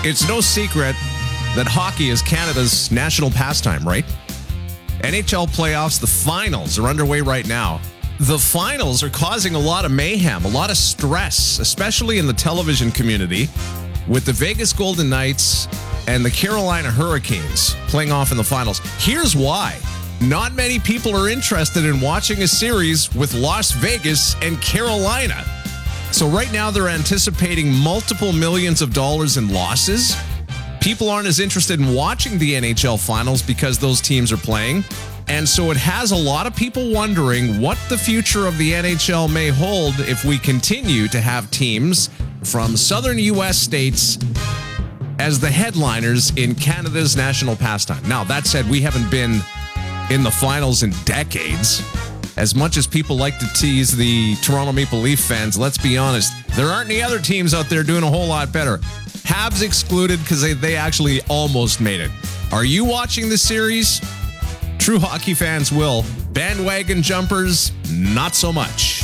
It's no secret that hockey is Canada's national pastime, right? NHL playoffs, the finals are underway right now. The finals are causing a lot of mayhem, a lot of stress, especially in the television community, with the Vegas Golden Knights and the Carolina Hurricanes playing off in the finals. Here's why. Not many people are interested in watching a series with Las Vegas and Carolina. So right now they're anticipating multiple millions of dollars in losses. People aren't as interested in watching the NHL finals because those teams are playing. And so it has a lot of people wondering what the future of the NHL may hold if we continue to have teams from southern U.S. states as the headliners in Canada's national pastime. Now, that said, we haven't been in the finals in decades. As much as people like to tease the Toronto Maple Leaf fans, let's be honest, there aren't any other teams out there doing a whole lot better. Habs excluded because they actually almost made it. Are you watching the series? True hockey fans will. Bandwagon jumpers, not so much.